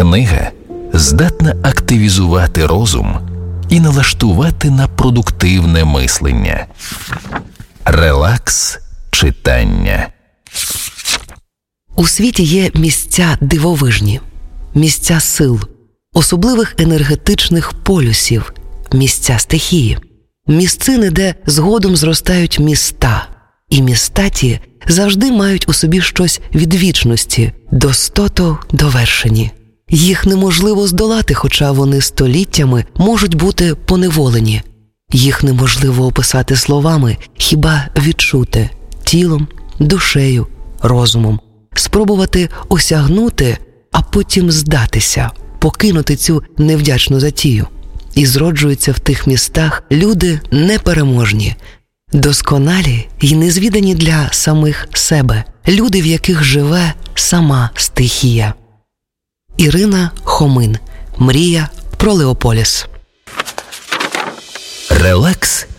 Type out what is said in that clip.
Книга здатна активізувати розум і налаштувати на продуктивне мислення. Релакс читання. У світі є місця дивовижні, місця сил, особливих енергетичних полюсів, місця стихії, місцини, де згодом зростають міста, і міста ті завжди мають у собі щось від вічності, достото довершені. Їх неможливо здолати, хоча вони століттями можуть бути поневолені. Їх неможливо описати словами, хіба відчути тілом, душею, розумом, спробувати осягнути, а потім здатися, покинути цю невдячну затію. І зроджуються в тих містах люди непереможні, досконалі й незвідані для самих себе, люди, в яких живе сама стихія. Ірина Хомин. Мрія про Леополіс. Релакс